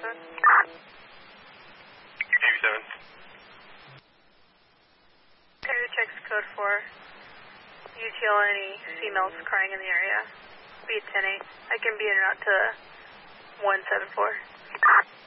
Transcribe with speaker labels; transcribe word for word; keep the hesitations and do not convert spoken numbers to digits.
Speaker 1: seven.
Speaker 2: two seven.
Speaker 1: Area checks code four. U T L any females crying in the area. Be ten eight. I can be en route to one seven four.